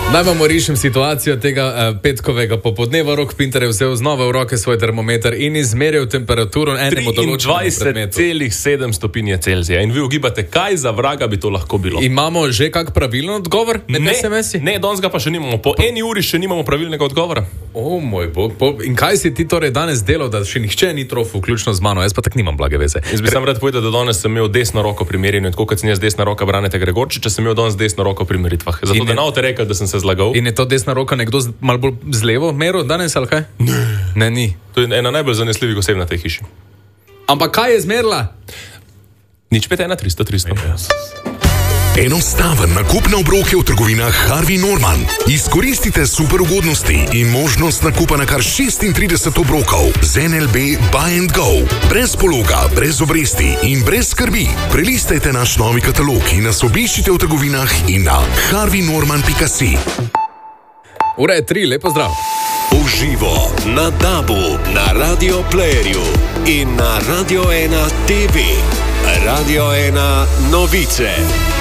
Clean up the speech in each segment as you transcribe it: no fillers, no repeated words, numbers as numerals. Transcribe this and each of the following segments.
Naj vam orišem situacijo tega petkovega popodneva. Rok Pintar je vzel znova v roke svoj termometer in izmeril temperaturo enemu določenemu predmetu. 23,7 stopinje Celzija. In vi ugibate, kaj za vraga bi to lahko bilo? Imamo že kak pravilen odgovor med SMS-i? Ne, danes ga pa še nimamo. Po eni uri še nimamo pravilnega odgovora. O moj bog. In kaj si ti torej danes delal, da še nihče ni trofil, vključno z mano? Jaz pa tak nimam blage veze. Jaz bi sam rad povedal, da danes sem imel desno roko pri merjenju, tako kot sem jaz desna roka Braneta Gregorčiča, sem imel danes desno roko pri meritvah. Zato da ne rekel, da sem se zlagal. In je to desna roka nekdo malo bolj z levo meril danes, ali kaj? Ne, ni. To je ena najbolj zanesljivih oseb na tej hiši. Ampak kaj je zmerila? 051 300 300. Enostaven nakup na obroke v trgovinah Harvey Norman. Izkoristite super ugodnosti in možnost nakupa na kar 36 obrokov z NLB Buy and Go. Brez pologa, brez obresti in brez skrbi. Prelistajte naš novi katalog in nas obiščite v trgovinah in na harveynorman.si. Ura je 3, lepo zdrav. Uživo na DAB-u, na Radio Playerju in na Radio 1 TV. Radio 1 novice.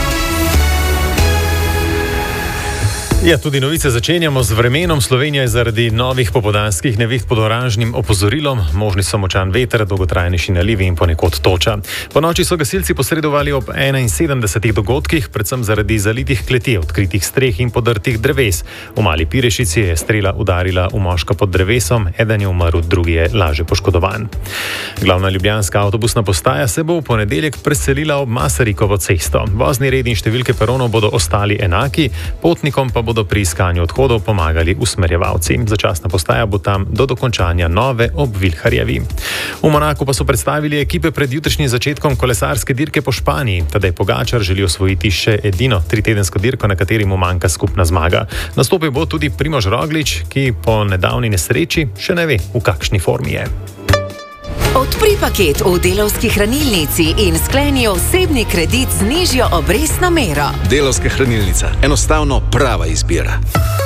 Ja, tudi novice začenjamo z vremenom. Slovenija je zaradi novih popoldanskih neviht pod oranžnim opozorilom. Možni so močan veter, dolgotrajnejši nalivi in ponekod toča. Po noči so gasilci posredovali ob 71 dogodkih, predvsem zaradi zalitih kleti, odkritih streh in podrtih dreves. V Mali Pirešici je strela udarila v moška pod drevesom, eden je umrl, drugi je laže poškodovan. Glavna ljubljanska avtobusna postaja se bo v ponedeljek preselila ob Masarikovo cesto. Vozni red in številke peronov bodo ostali enaki, potnikom pa bodo pri iskanju odhodov pomagali usmerjevalci. Začasna postaja bo tam do dokončanja nove ob Vilharjevi. V Monaku pa so predstavili ekipe pred jutrišnjim začetkom kolesarske dirke po Španiji. Tadej Pogačar želi osvojiti še edino 3-tedensko dirko, na kateri mu manjka skupna zmaga. Nastopil bo tudi Primož Roglič, ki po nedavni nesreči še ne ve, v kakšni formi je. Odpri paket v Delavski hranilnici in skleni osebni kredit z nižjo obrestno mero. Delavska hranilnica. Enostavno prava izbira.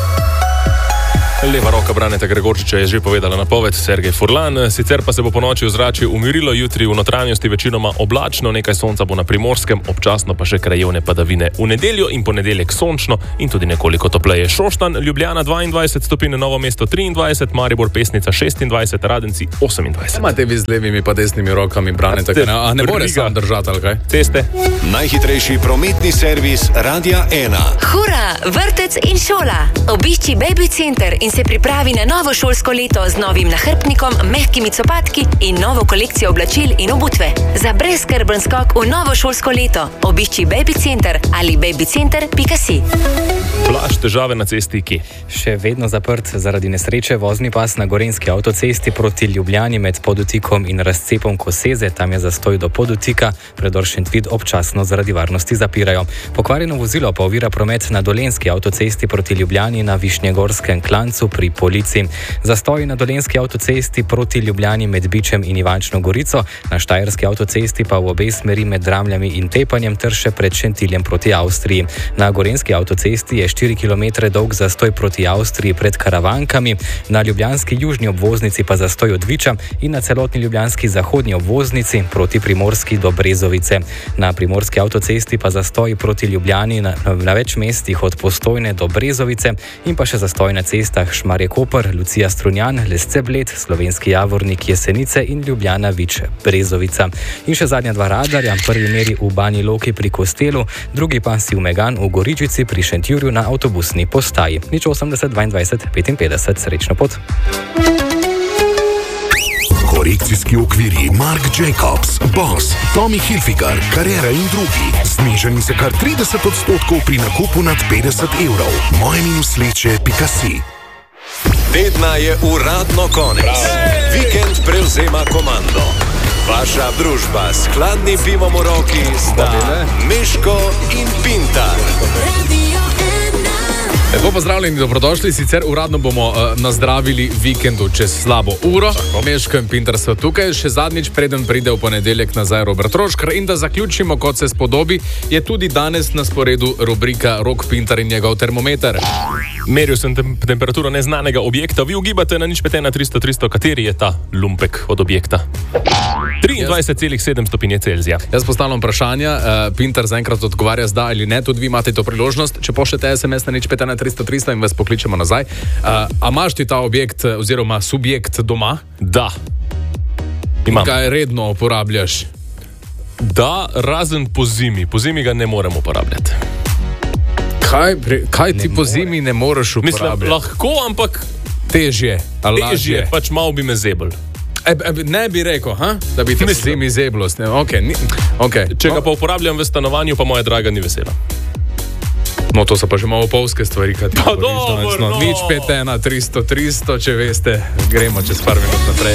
Leva roka Braneta Gregorčiča je že povedala napoved, Sergej Furlan. Sicer pa se bo po noči v zraku umirilo, jutri v notranjosti večinoma oblačno, nekaj sonca bo na Primorskem, občasno pa še krajevne padavine. V nedeljo in ponedeljek sončno in tudi nekoliko topleje. Šoštanj, Ljubljana 22 stopinj, Novo mesto 23, Maribor, Pesnica 26, Radenci 28. Imate vi z levimi pa desnimi rokami Braneta, a ne more sam držati, ali kaj? Ceste. Najhitrejši prometni servis Radia 1. Hura, vrtec in šola. Obišči Baby Center in se pripravi na novo šolsko leto z novim nahrbtnikom, mehkimi copatki in novo kolekcijo oblačil in obutve. Za brezskrben skok v novo šolsko leto obišči Baby Center ali babycenter.si. Plaž, težave na cesti Ki. Še vedno zaprt zaradi nesreče vozni pas na Gorenjski avtocesti proti Ljubljani med Podutikom in razcepom Koseze. Tam je zastoj do Podutika, predor Šentvid občasno zaradi varnosti zapirajo. Pokvarjeno vozilo pa ovira promet na Dolenjski avtocesti proti Ljubljani na Višnjegorskem klancu pri Polici. Zastoj na Dolenjski avtocesti proti Ljubljani med Bičem in Ivančno Gorico, na Štajerski avtocesti pa v obe smeri med Dramljami in Tepanjem ter še pred Šentiljem proti Avstriji. Na Gorenjski avtocesti je 4 km dolg zastoj proti Avstriji pred Karavankami, na ljubljanski južni obvoznici pa zastoj od Viča in na celotni ljubljanski zahodni obvoznici proti Primorski do Brezovice. Na Primorski avtocesti pa zastoj proti Ljubljani na več mestih od Postojne do Brezovice in pa še zastoj na cestah Šmarje-Koper, Lucija Strunjan, Lesce-Bled, Slovenski Javornik, Jesenice in Ljubljana-Vič, Brezovica. In še zadnja dva radarja, prvi meri v Bani Loki pri Kostelu, drugi pa si v Megan v Goričici pri Šentjurju na avtobusni postaji. 080 22 55, srečno pot. Korekcijski okvirji Marc Jacobs, Boss, Tommy Hilfiger, Carrera in drugi. Znižani se kar 30% pri nakupu nad 50 evrov. moje-sleče.si. Tedna je uradno konec. Vikend prevzema komando. Vaša družba s hladnim pivom v roki sta Meško in Pintar. Lepo pozdravljeni, dobrodošli. Sicer uradno bomo nazdravili vikendu čez slabo uro. Meško in Pintar so tukaj. Še zadnjič, preden pride v ponedeljek nazaj Robert Roškar. In da zaključimo, kot se spodobi, je tudi danes na sporedu rubrika Rok Pintar in njegov termometer. Meril sem temperaturo neznanega objekta, vi ugibate na 0,5 na 300, kateri je ta lumpek od objekta? 23,7 stopinje Celzija. Jaz postavljam vprašanja, Pinter zaenkrat odgovarja z da ali ne, tudi vi imate to priložnost, če pošljete SMS na 0,5 na 300 in vas pokličemo nazaj. A imaš ti ta objekt oziroma subjekt doma? Da. Imam. Kaj redno uporabljaš? Da, razen po zimi. Po zimi ga ne morem uporabljati. Kaj ti po zimi ne moreš uporabljati? Mislim, lahko, ampak težje. Težje, pač malo bi me zebel. Ne bi rekel, da bi te po zimi zeblo. Okay. Če ga pa uporabljam v stanovanju, pa moja draga ni vesela. No, to so pa že malo opolske stvari, kaj ti dobro, no. 0,5 na 300, če veste, gremo čez par minut naprej.